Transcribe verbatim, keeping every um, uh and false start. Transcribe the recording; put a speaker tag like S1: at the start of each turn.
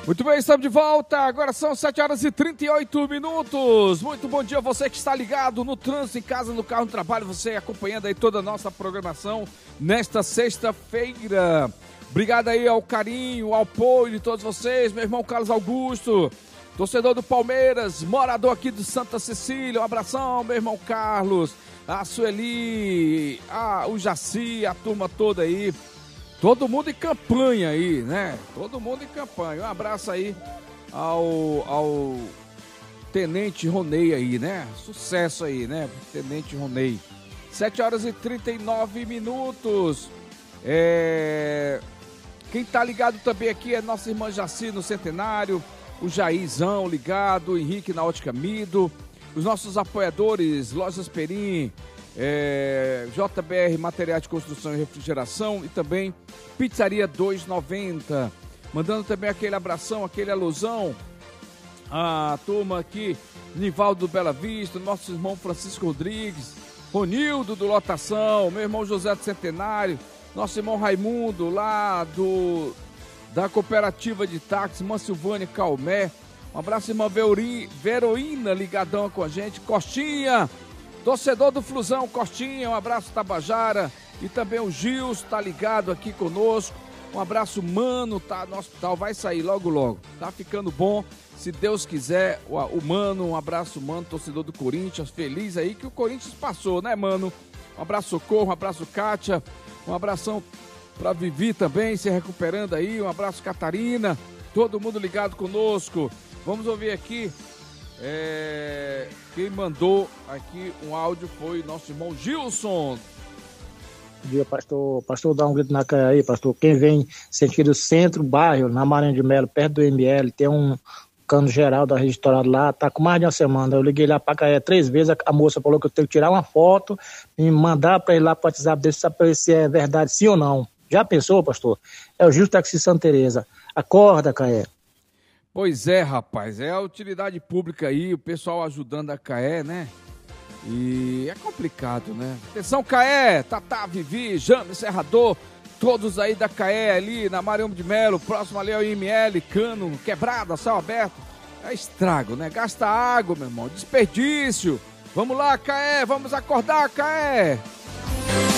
S1: Muito bem, estamos de volta, agora são sete horas e trinta e oito minutos, muito bom dia a você que está ligado no trânsito, em casa, no carro, no trabalho, você acompanhando aí toda a nossa programação nesta sexta-feira. Obrigado aí ao carinho, ao apoio de todos vocês, meu irmão Carlos Augusto, torcedor do Palmeiras, morador aqui de Santa Cecília, um abração, meu irmão Carlos, a Sueli, a, o Jaci, a turma toda aí. Todo mundo em campanha aí, né? Todo mundo em campanha. Um abraço aí ao, ao Tenente Ronei aí, né? Sucesso aí, né? Tenente Ronei. sete horas e trinta e nove minutos. É... Quem tá ligado também aqui é nossa irmã Jaci no Centenário, o Jairzão ligado, o Henrique na Ótica Mido, os nossos apoiadores, Lojas Perim, É, J B R Materiais de Construção e Refrigeração e também Pizzaria dois e noventa. Mandando também aquele abração, aquele alusão à turma aqui, Nivaldo do Bela Vista, nosso irmão Francisco Rodrigues, Ronildo do Lotação, meu irmão José do Centenário, nosso irmão Raimundo lá do da Cooperativa de Táxi, irmã Silvânia Calmé. Um abraço, irmã Veroína ligadão com a gente, Costinha, torcedor do Flusão, Costinha, um abraço Tabajara, e também o Gils tá ligado aqui conosco, um abraço Mano, tá no hospital, vai sair logo logo, tá ficando bom, se Deus quiser, o, o Mano, um abraço Mano, torcedor do Corinthians, feliz aí que o Corinthians passou, né Mano? Um abraço Socorro, um abraço Kátia, um abração pra Vivi também, se recuperando aí, um abraço Catarina, todo mundo ligado conosco. Vamos ouvir aqui. É, quem mandou aqui um áudio foi nosso irmão Gilson.
S2: Bom dia, pastor. Pastor, dá um grito na cara aí, pastor. Quem vem sentido centro, bairro, na Maranhão de Melo, perto do M L, tem um cano geral da rede estourado lá, tá com mais de uma semana. Eu liguei lá pra Caé três vezes, a moça falou que eu tenho que tirar uma foto e mandar pra ele lá pro WhatsApp dele, saber se é verdade, sim ou não. Já pensou, pastor? É o Gil Taxi Santa Teresa. Acorda, Caé.
S1: Pois é, rapaz, é a utilidade pública aí, o pessoal ajudando a Caé, né? E é complicado, né? Atenção, Caé, Tatá, Vivi, James, Serrador, todos aí da Caé ali na Maranhão de Melo, próximo ali ao I M L, cano, quebrada, céu aberto. É estrago, né? Gasta água, meu irmão, desperdício. Vamos lá, Caé, vamos acordar, Caé.